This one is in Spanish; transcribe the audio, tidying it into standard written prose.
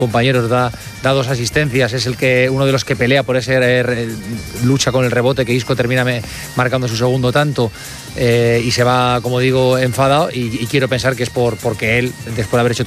compañeros, da 2 asistencias, es uno de los que pelea por ese lucha con el rebote, que Isco termina marcando su segundo tanto, y se va, como digo, enfadado, y quiero pensar que es porque él, después de haber hecho